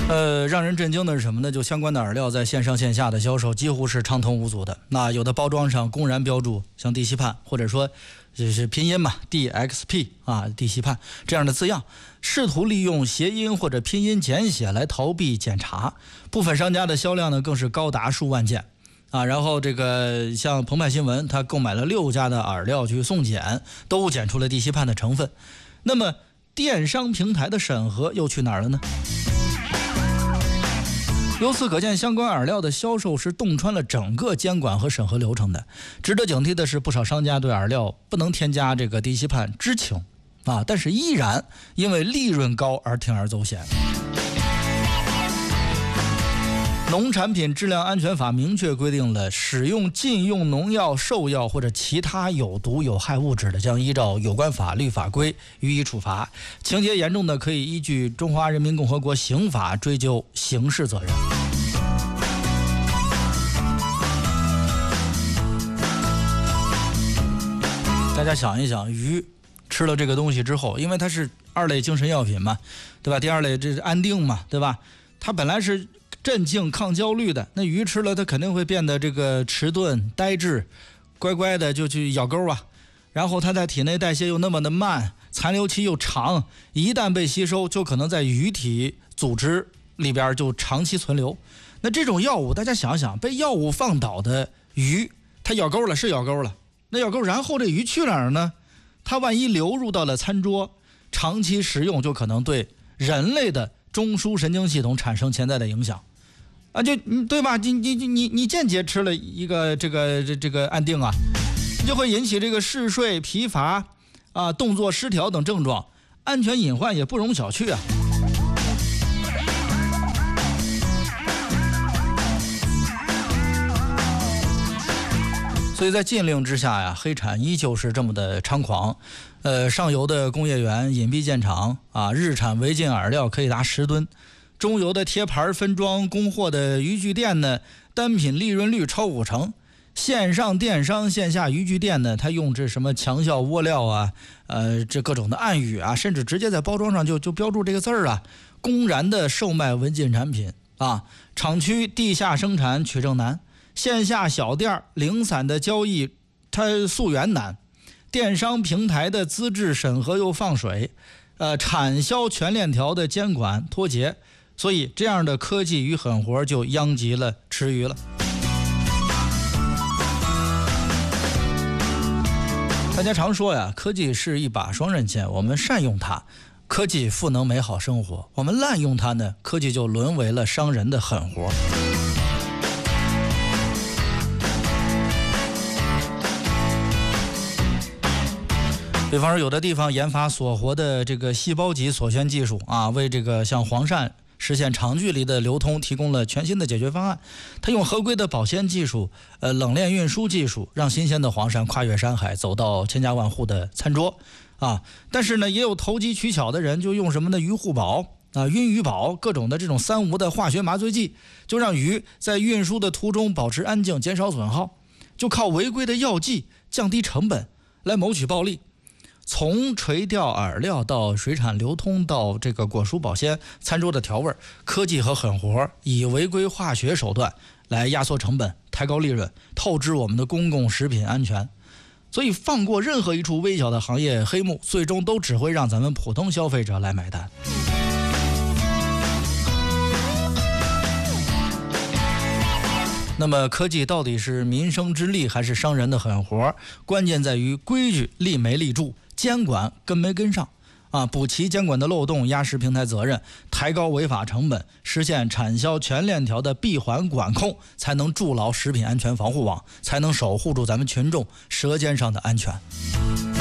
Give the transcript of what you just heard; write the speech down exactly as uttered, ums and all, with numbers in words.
呃，让人震惊的是什么呢？就相关的饵料在线上线下的销售几乎是畅通无阻的。那有的包装上公然标注像地西泮，或者说就是拼音嘛 D X P 啊地西泮这样的字样，试图利用谐音或者拼音简写来逃避检查。部分商家的销量呢更是高达数万件啊。然后这个像澎湃新闻，他购买了六家的饵料去送检，都检出了地西泮的成分。那么电商平台的审核又去哪儿了呢？由此可见，相关饵料的销售是洞穿了整个监管和审核流程的。值得警惕的是，不少商家对饵料不能添加这个地西泮知情啊，但是依然因为利润高而铤而走险。农产品质量安全法明确规定了，使用禁用农药、兽药或者其他有毒有害物质的，将依照有关法律法规予以处罚，情节严重的可以依据中华人民共和国刑法追究刑事责任。大家想一想，鱼吃了这个东西之后，因为它是二类精神药品嘛，对吧？第二类这是安定嘛，对吧？它本来是镇静抗焦虑的，那鱼吃了它肯定会变得这个迟钝呆滞，乖乖的就去咬钩啊，然后它在体内代谢又那么的慢，残留期又长，一旦被吸收就可能在鱼体组织里边就长期存留。那这种药物大家想想，被药物放倒的鱼，它咬钩了是咬钩了，那咬钩然后这鱼去哪儿呢？它万一流入到了餐桌，长期食用就可能对人类的中枢神经系统产生潜在的影响啊，就对吧？你你你你间接吃了一个这个这这个安定啊，就会引起这个嗜睡、疲乏啊、动作失调等症状，安全隐患也不容小觑啊。所以在禁令之下呀，黑产依旧是这么的猖狂。呃，上游的工业园隐蔽建厂啊，日产违禁饵料可以达十吨。中游的贴牌分装供货的渔具店呢，单品利润率超五成。线上电商线下渔具店呢，它用这什么强效窝料啊，呃，这各种的暗语啊，甚至直接在包装上就就标注这个字儿啊，公然的售卖违禁产品啊。厂区地下生产取证难，线下小店零散的交易它溯源难，电商平台的资质审核又放水，呃，产销全链条的监管脱节。所以这样的科技与狠活就殃及了吃鱼了。大家常说呀，科技是一把双刃剑，我们善用它，科技赋能美好生活；我们滥用它呢，科技就沦为了伤人的狠活。比方说，有的地方研发锁活的这个细胞级锁旋技术啊，为这个像黄鳝实现长距离的流通提供了全新的解决方案。它用合规的保鲜技术、呃冷链运输技术，让新鲜的黄鳝跨越山海，走到千家万户的餐桌啊。但是呢，也有投机取巧的人，就用什么呢？鱼护宝啊、晕鱼宝，各种的这种三无的化学麻醉剂，就让鱼在运输的途中保持安静，减少损耗，就靠违规的药剂降低成本来谋取暴利。从垂钓饵料到水产流通到这个果蔬保鲜、餐桌的调味，科技和狠活以违规化学手段来压缩成本、抬高利润，透支我们的公共食品安全。所以放过任何一处微小的行业黑幕，最终都只会让咱们普通消费者来买单。那么科技到底是民生之利还是伤人的狠活？关键在于规矩立没立住，监管跟没跟上啊！补齐监管的漏洞，压实平台责任，抬高违法成本，实现产销全链条的闭环管控，才能筑牢食品安全防护网，才能守护住咱们群众舌尖上的安全。